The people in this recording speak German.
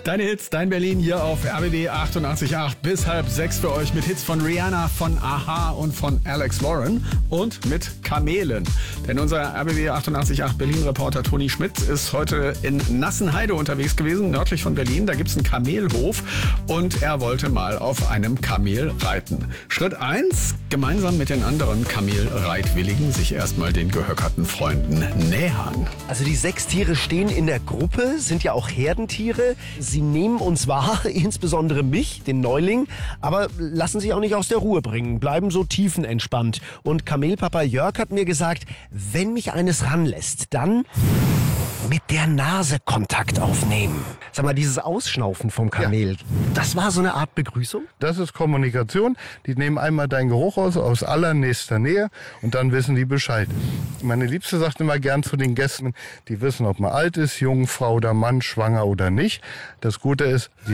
Deine Hits, dein Berlin hier auf RBB 88.8 bis 5:30 für euch mit Hits von Rihanna, von Aha und von Alex Lauren und mit Kamelen. Denn unser RBB 88.8 Berlin-Reporter Toni Schmidt ist heute in Nassenheide unterwegs gewesen, nördlich von Berlin. Da gibt's einen Kamelhof und er wollte mal auf einem Kamel reiten. Schritt 1, gemeinsam mit den anderen Kamelreitwilligen sich erstmal den gehöckerten Freunden nähern. Also die 6 Tiere stehen in der Gruppe, sind ja auch Herdentiere. Sie nehmen uns wahr, insbesondere mich, den Neuling, aber lassen sich auch nicht aus der Ruhe bringen, bleiben so tiefenentspannt. Und Kamelpapa Jörg hat mir gesagt, wenn mich eines ranlässt, dann mit der Nase Kontakt aufnehmen. Sag mal, dieses Ausschnaufen vom Kamel, das war so eine Art Begrüßung? Das ist Kommunikation. Die nehmen einmal deinen Geruch aus allernächster Nähe und dann wissen die Bescheid. Meine Liebste sagt immer gern zu den Gästen, die wissen, ob man alt ist, jung, Frau oder Mann, schwanger oder nicht. Das Gute ist, sie